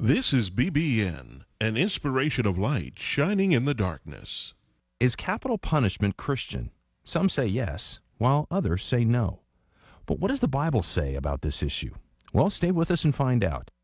This is BBN, an inspiration of light shining in the darkness. Is capital punishment Christian? Some say yes, while others say no. But what does the Bible say about this issue? Well, stay with us and find out.